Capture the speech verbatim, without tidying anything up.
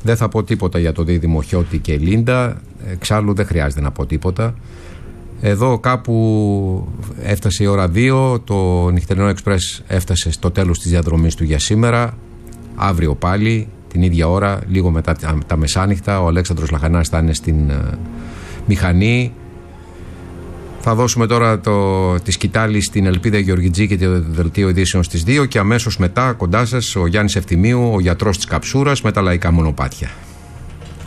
Δεν θα πω τίποτα για το δίδυμο Χιώτη και Λίντα. Εξάλλου δεν χρειάζεται να πω τίποτα. Εδώ κάπου έφτασε η ώρα δύο. Το νυχτερινό Εξπρές έφτασε στο τέλος της διαδρομής του για σήμερα. Αύριο πάλι την ίδια ώρα, λίγο μετά τα μεσάνυχτα, ο Αλέξανδρος Λαχανάς θα είναι στην uh, μηχανή. Θα δώσουμε τώρα το, τη σκητάλη στην Ελπίδα Γεωργιτζή και το δελτίο ειδήσεων στις δύο και αμέσως μετά κοντά σας ο Γιάννης Ευθυμίου, ο γιατρός της Καψούρας με τα λαϊκά μονοπάτια.